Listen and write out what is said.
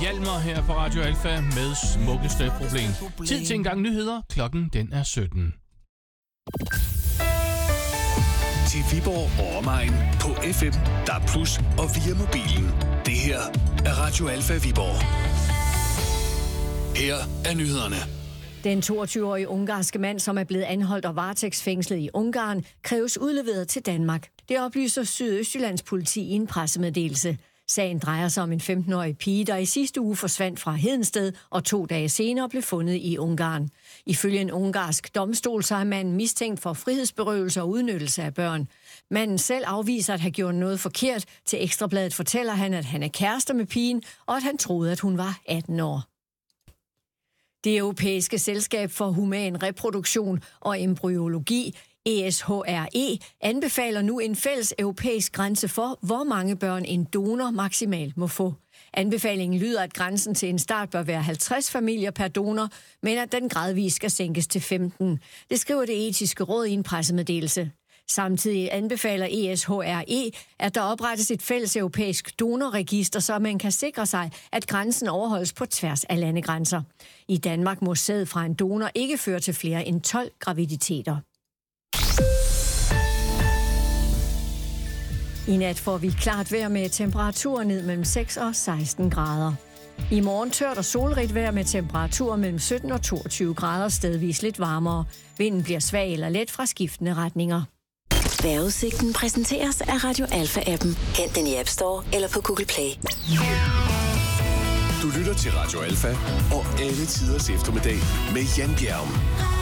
Hjalmar her på Radio Alfa med Smukkeste Problem. Tid til en gang nyheder. Klokken den er 17. Til Viborg og omegn på FM, DAB+ og via mobilen. Det her er Radio Alfa Viborg. Her er nyhederne. Den 22-årige ungarske mand, som er blevet anholdt og varetægtsfængslet i Ungarn, kræves udleveret til Danmark. Det oplyser Sydøstjyllands politi i en pressemeddelelse. Sagen drejer sig om en 15-årig pige, der i sidste uge forsvandt fra Hedensted og 2 dage senere blev fundet i Ungarn. Ifølge en ungarsk domstol så er manden mistænkt for frihedsberøvelse og udnyttelse af børn. Manden selv afviser at have gjort noget forkert. Til Ekstrabladet fortæller han, at han er kærester med pigen, og at han troede, at hun var 18 år. Det europæiske selskab for human reproduktion og embryologi, ESHRE, anbefaler nu en fælles europæisk grænse for, hvor mange børn en donor maksimalt må få. Anbefalingen lyder, at grænsen til en start bør være 50 familier per donor, men at den gradvist skal sænkes til 15. Det skriver det etiske råd i en pressemeddelelse. Samtidig anbefaler ESHRE, at der oprettes et fælles europæisk donorregister, så man kan sikre sig, at grænsen overholdes på tværs af landegrænser. I Danmark må sæd fra en donor ikke føre til flere end 12 graviditeter. I nat får vi klart vejr med temperaturer ned mellem 6 og 16 grader. I morgen tørt og solrigt vejr med temperaturer mellem 17 og 22 grader, stedvis lidt varmere. Vinden bliver svag eller let fra skiftende retninger. Vejrudsigten præsenteres af Radio Alfa-appen. Hent den i App Store eller på Google Play. Du lytter til Radio Alfa og alle tiders eftermiddag med Jan Bjerg.